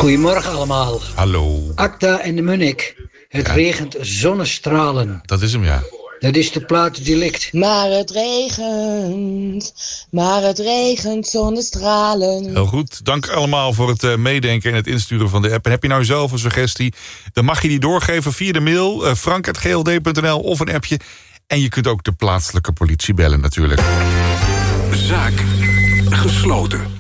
Goedemorgen allemaal. Hallo. Acta en de Munnik. Het regent zonnestralen. Dat is hem, ja. Dat is de plaat die likt. Maar het regent zonnestralen. Heel goed. Dank allemaal voor het meedenken en het insturen van de app. En heb je nou zelf een suggestie, dan mag je die doorgeven via de mail frank@gld.nl of een appje. En je kunt ook de plaatselijke politie bellen natuurlijk. Zaak gesloten.